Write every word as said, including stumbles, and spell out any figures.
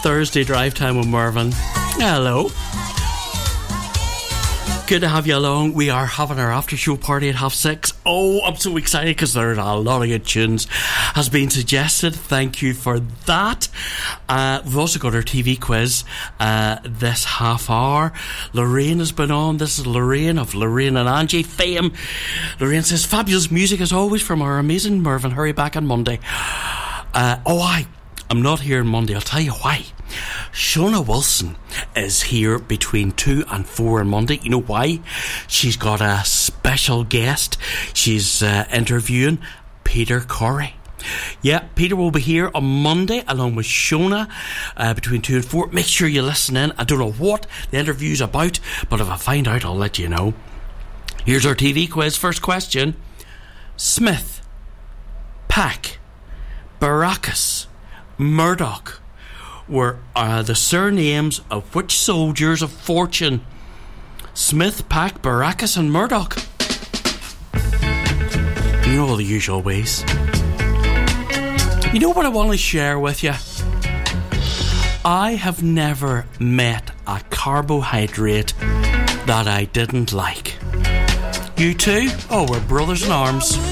Thursday Drive Time with Mervyn. Hello. Good to have you along. We are having our after show party at half six. Oh, I'm so excited because there are a lot of good tunes has been suggested. Thank you for that. Uh, we've also got our T V quiz uh, this half hour. Lorraine has been on. This is Lorraine of Lorraine and Angie fame. Lorraine says, fabulous music as always from our amazing Mervyn. Hurry back on Monday. Uh, oh, I, I'm not here on Monday. I'll tell you why. Shona Wilson is here between two and four on Monday. You know why? She's got a special guest. She's uh, interviewing Peter Corey. Yeah, Peter will be here on Monday along with Shona uh, between two and four. Make sure you listen in. I don't know what the interview's about, but if I find out, I'll let you know. Here's our T V quiz. First question. Smith, Pack, Baracus, Murdoch were uh, the surnames of which soldiers of fortune? Smith, Pack, Baracus and Murdoch. You know all the usual ways. You know what I want to share with you? I have never met a carbohydrate that I didn't like. You too? Oh, we're brothers in arms.